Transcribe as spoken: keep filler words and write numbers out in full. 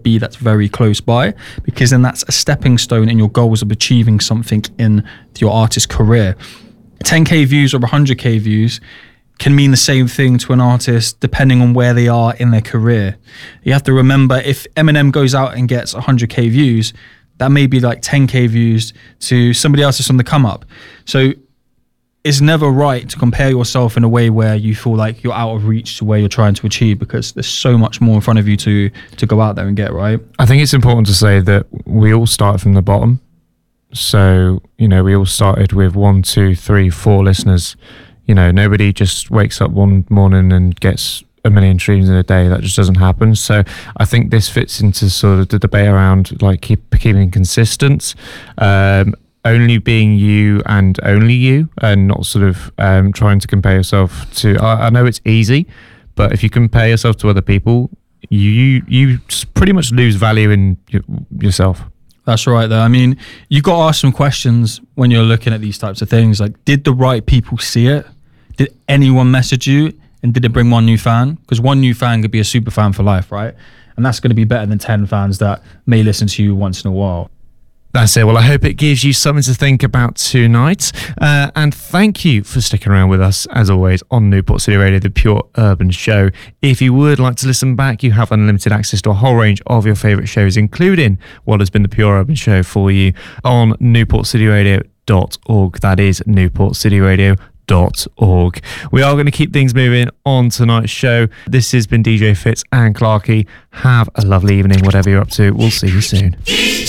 be that's very close by, because then that's a stepping stone in your goals of achieving something in your artist career. ten K views or one hundred K views can mean the same thing to an artist depending on where they are in their career. You have to remember, if Eminem goes out and gets one hundred K views, that may be like ten K views to somebody else that's on the come up. So it's never right to compare yourself in a way where you feel like you're out of reach to where you're trying to achieve, because there's so much more in front of you to to go out there and get, right? I think it's important to say that we all start from the bottom. So, you know, we all started with one, two, three, four listeners. You know, nobody just wakes up one morning and gets a million streams in a day. That just doesn't happen. So I think this fits into sort of the debate around like keep keeping consistent, um, only being you and only you, and not sort of um, trying to compare yourself to. I, I know it's easy, but if you compare yourself to other people, you you pretty much lose value in y- yourself. That's right, though. I mean, you got to ask some questions when you're looking at these types of things. Like, did the right people see it? Did anyone message you? And did it bring one new fan? Because one new fan could be a super fan for life, right? And that's going to be better than ten fans that may listen to you once in a while. That's it. Well, I hope it gives you something to think about tonight. Uh, and thank you for sticking around with us, as always, on Newport City Radio, the Pure Urban Show. If you would like to listen back, you have unlimited access to a whole range of your favourite shows, including what has been the Pure Urban Show for you on newport city radio dot org. That is newport city radio dot org. We are going to keep things moving on tonight's show. This has been D J Fitz and Clarky. Have a lovely evening, whatever you're up to. We'll see you soon.